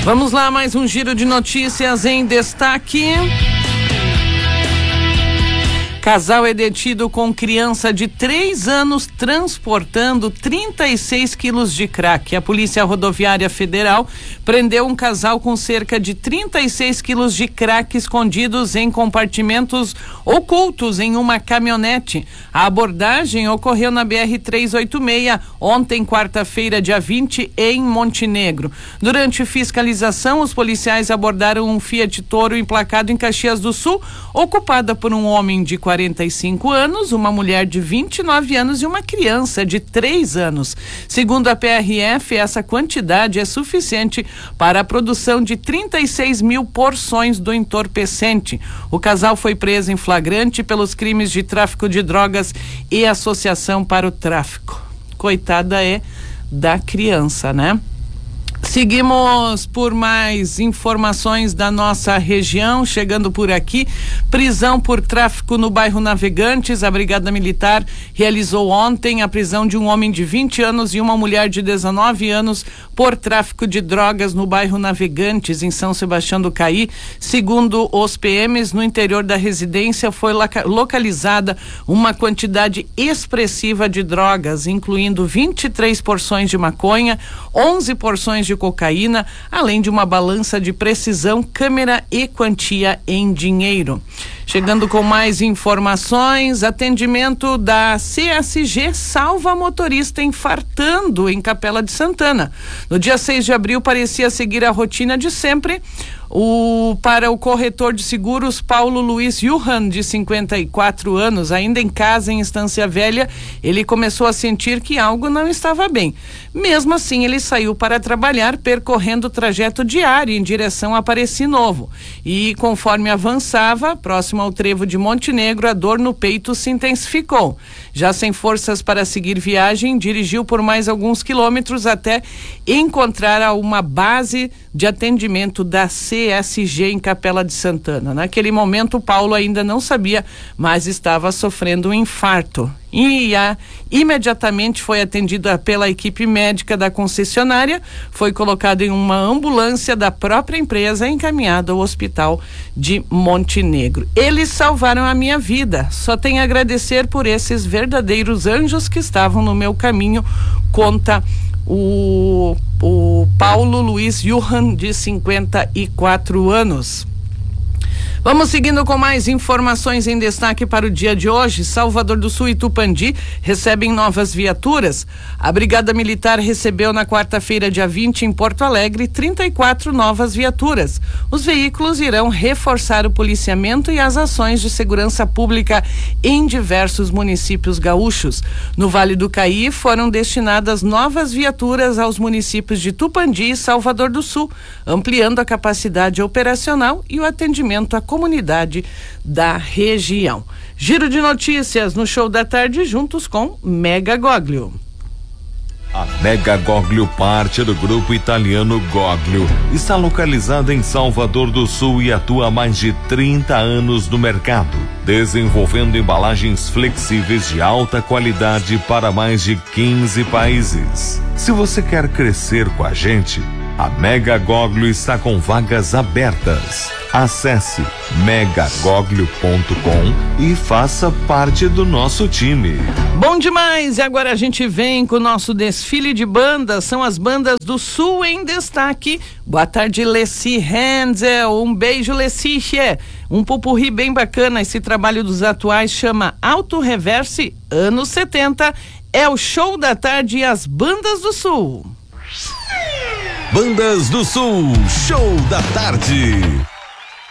Vamos lá, mais um giro de notícias em destaque. Casal é detido com criança de 3 anos transportando 36 quilos de crack. A Polícia Rodoviária Federal prendeu um casal com cerca de 36 quilos de crack escondidos em compartimentos ocultos em uma caminhonete. A abordagem ocorreu na BR-386, ontem, quarta-feira, dia 20, em Montenegro. Durante fiscalização, os policiais abordaram um Fiat Toro emplacado em Caxias do Sul, ocupada por um homem de 45 anos, uma mulher de 29 anos e uma criança de 3 anos. Segundo a PRF, essa quantidade é suficiente para a produção de 36 mil porções do entorpecente. O casal foi preso em flagrante pelos crimes de tráfico de drogas e associação para o tráfico. Coitada é da criança, né? Seguimos por mais informações da nossa região, chegando por aqui. Prisão por tráfico no bairro Navegantes. A Brigada Militar realizou ontem a prisão de um homem de 20 anos e uma mulher de 19 anos por tráfico de drogas no bairro Navegantes, em São Sebastião do Caí. Segundo os PMs, no interior da residência foi localizada uma quantidade expressiva de drogas, incluindo 23 porções de maconha, 11 porções de cocaína, além de uma balança de precisão, câmera e quantia em dinheiro. Chegando com mais informações, atendimento da CSG salva motorista infartando em Capela de Santana. No dia 6 de abril parecia seguir a rotina de sempre. Para o corretor de seguros Paulo Luiz Johan, de 54 anos, ainda em casa em Estância Velha, ele começou a sentir que algo não estava bem. Mesmo assim, ele saiu para trabalhar, percorrendo o trajeto diário em direção a Apareci Novo. E conforme avançava, próximo ao trevo de Montenegro, a dor no peito se intensificou. Já sem forças para seguir viagem, dirigiu por mais alguns quilômetros até encontrar uma base de atendimento da CSG em Capela de Santana. Naquele momento, Paulo ainda não sabia, mas estava sofrendo um infarto. Imediatamente foi atendida pela equipe médica da concessionária, foi colocado em uma ambulância da própria empresa e encaminhado ao hospital de Montenegro. Eles salvaram a minha vida, só tenho a agradecer por esses verdadeiros anjos que estavam no meu caminho, conta o Paulo Luiz Johan, de 54 anos. Vamos seguindo com mais informações em destaque para o dia de hoje. Salvador do Sul e Tupandi recebem novas viaturas. A Brigada Militar recebeu na quarta-feira, dia 20, em Porto Alegre, 34 novas viaturas. Os veículos irão reforçar o policiamento e as ações de segurança pública em diversos municípios gaúchos. No Vale do Caí foram destinadas novas viaturas aos municípios de Tupandi e Salvador do Sul, ampliando a capacidade operacional e o atendimento à comunidade da região. Giro de notícias no Show da Tarde, juntos com Mega Goglio. A Mega Goglio, parte do grupo italiano Goglio, está localizada em Salvador do Sul e atua há mais de 30 anos no mercado, desenvolvendo embalagens flexíveis de alta qualidade para mais de 15 países. Se você quer crescer com a gente, a Mega Goglio está com vagas abertas. Acesse megagoglio.com e faça parte do nosso time. Bom demais! E agora a gente vem com o nosso desfile de bandas. São as bandas do Sul em destaque. Boa tarde, Leci Henzel. Um beijo, Leci. Um pupurri bem bacana. Esse trabalho dos atuais chama Auto Reverse anos 70. É o Show da Tarde e as Bandas do Sul. Bandas do Sul, Show da Tarde.